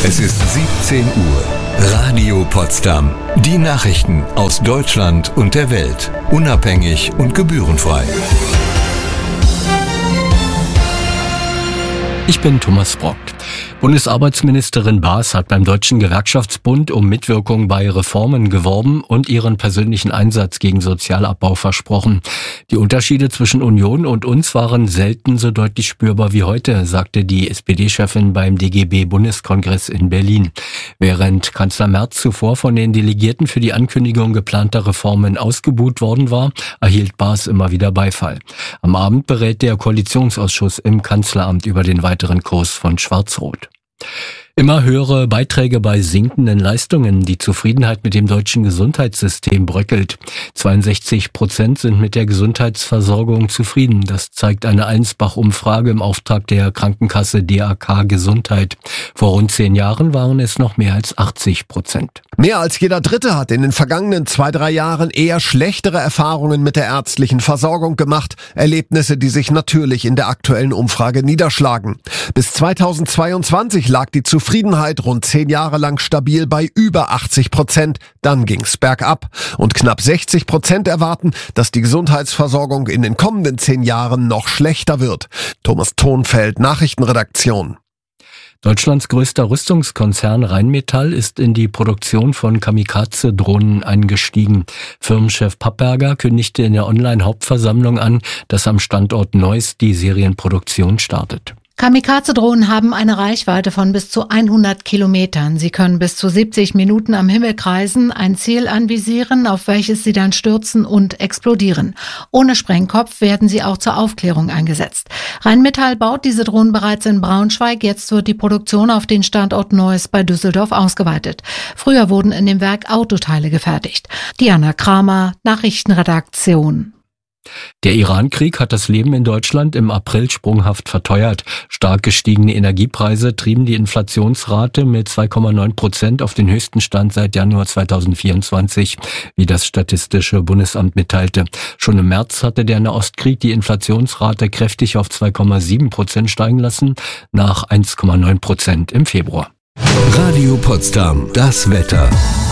Es ist 17 Uhr. Radio Potsdam. Die Nachrichten aus Deutschland und der Welt. Unabhängig und gebührenfrei. Ich bin Thomas Brock. Bundesarbeitsministerin Baas hat beim Deutschen Gewerkschaftsbund um Mitwirkung bei Reformen geworben und ihren persönlichen Einsatz gegen Sozialabbau versprochen. Die Unterschiede zwischen Union und uns waren selten so deutlich spürbar wie heute, sagte die SPD-Chefin beim DGB-Bundeskongress in Berlin. Während Kanzler Merz zuvor von den Delegierten für die Ankündigung geplanter Reformen ausgebuht worden war, erhielt Baas immer wieder Beifall. Am Abend berät der Koalitionsausschuss im Kanzleramt über den weiteren Kurs von Schwarz-Rot. Immer höhere Beiträge bei sinkenden Leistungen. Die Zufriedenheit mit dem deutschen Gesundheitssystem bröckelt. 62% sind mit der Gesundheitsversorgung zufrieden. Das zeigt eine Allensbach-Umfrage im Auftrag der Krankenkasse DAK Gesundheit. Vor rund 10 Jahren waren es noch mehr als 80%. Mehr als jeder Dritte hat in den vergangenen 2-3 Jahren eher schlechtere Erfahrungen mit der ärztlichen Versorgung gemacht. Erlebnisse, die sich natürlich in der aktuellen Umfrage niederschlagen. Bis 2022 lag die Zufriedenheit rund 10 Jahre lang stabil bei über 80%. Dann ging's bergab. Und knapp 60% erwarten, dass die Gesundheitsversorgung in den kommenden 10 Jahren noch schlechter wird. Thomas Thonfeld, Nachrichtenredaktion. Deutschlands größter Rüstungskonzern Rheinmetall ist in die Produktion von Kamikaze-Drohnen eingestiegen. Firmenchef Papperger kündigte in der Online-Hauptversammlung an, dass am Standort Neuss die Serienproduktion startet. Kamikaze-Drohnen haben eine Reichweite von bis zu 100 Kilometern. Sie können bis zu 70 Minuten am Himmel kreisen, ein Ziel anvisieren, auf welches sie dann stürzen und explodieren. Ohne Sprengkopf werden sie auch zur Aufklärung eingesetzt. Rheinmetall baut diese Drohnen bereits in Braunschweig. Jetzt wird die Produktion auf den Standort Neuss bei Düsseldorf ausgeweitet. Früher wurden in dem Werk Autoteile gefertigt. Diana Kramer, Nachrichtenredaktion. Der Iran-Krieg hat das Leben in Deutschland im April sprunghaft verteuert. Stark gestiegene Energiepreise trieben die Inflationsrate mit 2,9% auf den höchsten Stand seit Januar 2024, wie das Statistische Bundesamt mitteilte. Schon im März hatte der Nahostkrieg die Inflationsrate kräftig auf 2,7% steigen lassen, nach 1,9% im Februar. Radio Potsdam, das Wetter.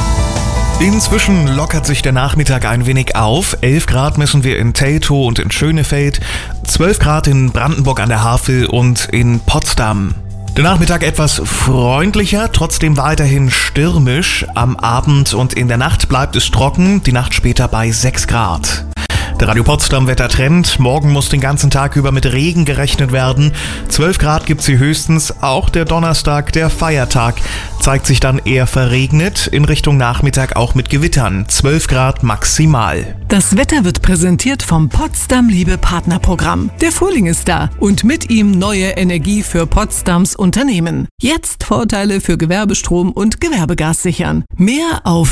Inzwischen lockert sich der Nachmittag ein wenig auf. 11 Grad messen wir in Teltow und in Schönefeld, 12 Grad in Brandenburg an der Havel und in Potsdam. Der Nachmittag etwas freundlicher, trotzdem weiterhin stürmisch. Am Abend und in der Nacht bleibt es trocken, die Nacht später bei 6 Grad. Der Radio Potsdam Wettertrend. Morgen muss den ganzen Tag über mit Regen gerechnet werden. 12 Grad gibt's hier höchstens. Auch der Donnerstag, der Feiertag, zeigt sich dann eher verregnet. In Richtung Nachmittag auch mit Gewittern. 12 Grad maximal. Das Wetter wird präsentiert vom Potsdam Liebe Partnerprogramm. Der Frühling ist da und mit ihm neue Energie für Potsdams Unternehmen. Jetzt Vorteile für Gewerbestrom und Gewerbegas sichern. Mehr auf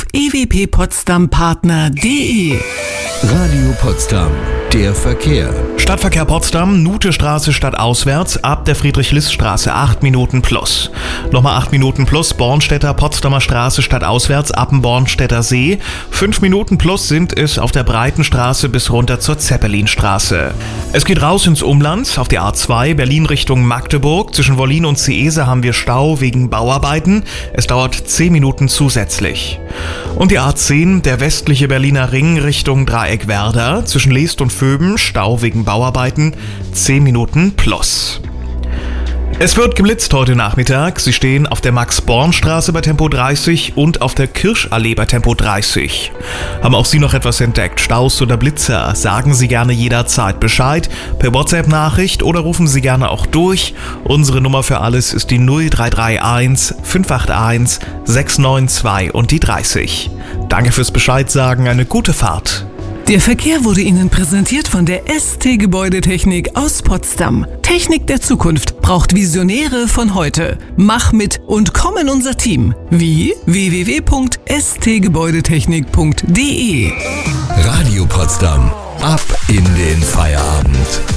ewppotsdampartner.de. Radio Potsdam, der Verkehr. Stadtverkehr Potsdam, Nuthestraße stadtauswärts, ab der Friedrich-List-Straße 8 Minuten plus. Nochmal 8 Minuten plus, Bornstedter Potsdamer Straße stadtauswärts ab dem Bornstedter See. 5 Minuten plus sind es auf der Breitenstraße bis runter zur Zeppelinstraße. Es geht raus ins Umland, auf die A2 Berlin Richtung Magdeburg. Zwischen Wollin und Ciese haben wir Stau wegen Bauarbeiten. Es dauert 10 Minuten zusätzlich. Und die A10, der westliche Berliner Ring Richtung Dreieckwerder. Zwischen Leest und Vöben, Stau wegen Bauarbeiten, 10 Minuten plus. Es wird geblitzt heute Nachmittag. Sie stehen auf der Max-Born-Straße bei Tempo 30 und auf der Kirschallee bei Tempo 30. Haben auch Sie noch etwas entdeckt? Staus oder Blitzer? Sagen Sie gerne jederzeit Bescheid. Per WhatsApp-Nachricht oder rufen Sie gerne auch durch. Unsere Nummer für alles ist die 0331 581 692 und die 30. Danke fürs Bescheid sagen. Eine gute Fahrt. Der Verkehr wurde Ihnen präsentiert von der ST Gebäudetechnik aus Potsdam. Technik der Zukunft braucht Visionäre von heute. Mach mit und komm in unser Team. Wie? www.stgebäudetechnik.de. Radio Potsdam, ab in den Feierabend.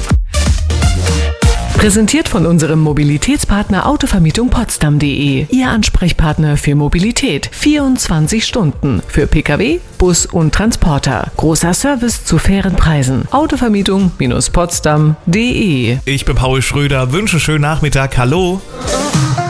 Präsentiert von unserem Mobilitätspartner Autovermietung Potsdam.de. Ihr Ansprechpartner für Mobilität. 24 Stunden. Für Pkw, Bus und Transporter. Großer Service zu fairen Preisen. Autovermietung-potsdam.de. Ich bin Paul Schröder, wünsche schönen Nachmittag. Hallo.